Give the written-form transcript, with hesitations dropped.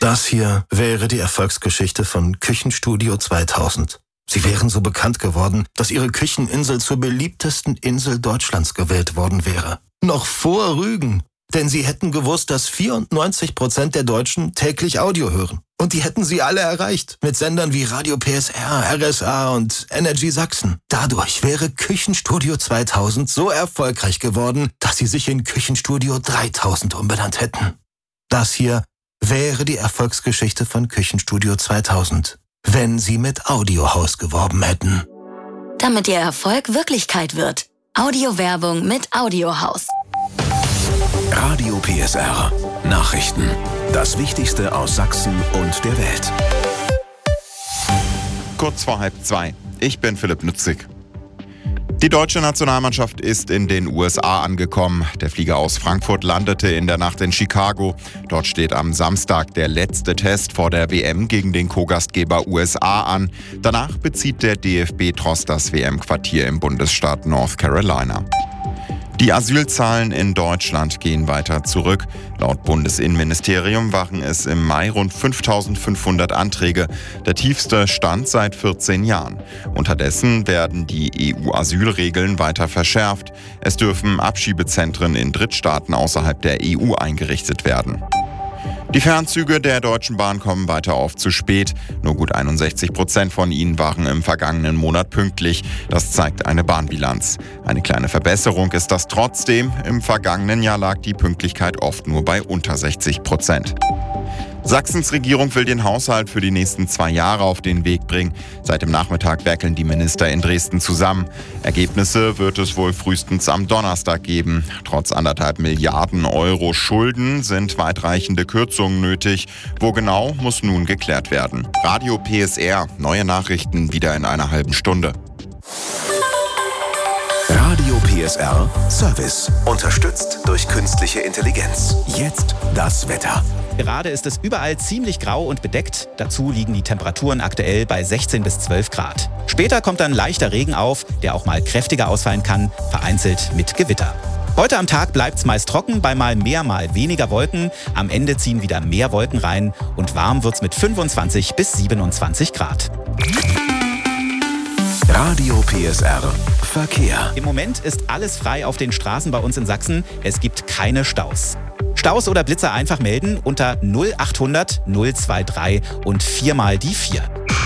Das hier wäre die Erfolgsgeschichte von Küchenstudio 2000. Sie wären so bekannt geworden, dass ihre Kücheninsel zur beliebtesten Insel Deutschlands gewählt worden wäre. Noch vor Rügen. Denn sie hätten gewusst, dass 94% der Deutschen täglich Audio hören. Und die hätten sie alle erreicht. Mit Sendern wie Radio PSR, RSA und Energy Sachsen. Dadurch wäre Küchenstudio 2000 so erfolgreich geworden, dass sie sich in Küchenstudio 3000 umbenannt hätten. Das hier wäre die Erfolgsgeschichte von Küchenstudio 2000, wenn sie mit Audiohaus geworben hätten. Damit ihr Erfolg Wirklichkeit wird. Audiowerbung mit Audiohaus. Radio PSR. Nachrichten. Das Wichtigste aus Sachsen und der Welt. Kurz vor 1:30. Ich bin Philipp Nützig. Die deutsche Nationalmannschaft ist in den USA angekommen. Der Flieger aus Frankfurt landete in der Nacht in Chicago. Dort steht am Samstag der letzte Test vor der WM gegen den Co-Gastgeber USA an. Danach bezieht der DFB-Tross das WM-Quartier im Bundesstaat North Carolina. Die Asylzahlen in Deutschland gehen weiter zurück. Laut Bundesinnenministerium waren es im Mai rund 5.500 Anträge, der tiefste Stand seit 14 Jahren. Unterdessen werden die EU-Asylregeln weiter verschärft. Es dürfen Abschiebezentren in Drittstaaten außerhalb der EU eingerichtet werden. Die Fernzüge der Deutschen Bahn kommen weiter oft zu spät. Nur gut 61% von ihnen waren im vergangenen Monat pünktlich. Das zeigt eine Bahnbilanz. Eine kleine Verbesserung ist das trotzdem. Im vergangenen Jahr lag die Pünktlichkeit oft nur bei unter 60%. Sachsens Regierung will den Haushalt für die nächsten 2 Jahre auf den Weg bringen. Seit dem Nachmittag werkeln die Minister in Dresden zusammen. Ergebnisse wird es wohl frühestens am Donnerstag geben. Trotz 1,5 Milliarden Euro Schulden sind weitreichende Kürzungen nötig. Wo genau, muss nun geklärt werden. Radio PSR, neue Nachrichten wieder in einer halben Stunde. Radio PSR Service. Unterstützt durch künstliche Intelligenz. Jetzt das Wetter. Gerade ist es überall ziemlich grau und bedeckt. Dazu liegen die Temperaturen aktuell bei 16 bis 12 Grad. Später kommt dann leichter Regen auf, der auch mal kräftiger ausfallen kann, vereinzelt mit Gewitter. Heute am Tag bleibt es meist trocken, bei mal mehr, mal weniger Wolken. Am Ende ziehen wieder mehr Wolken rein und warm wird's mit 25 bis 27 Grad. Radio PSR Verkehr. Im Moment ist alles frei auf den Straßen bei uns in Sachsen. Es gibt keine Staus. Staus oder Blitzer einfach melden unter 0800 023 und 4 mal die 4.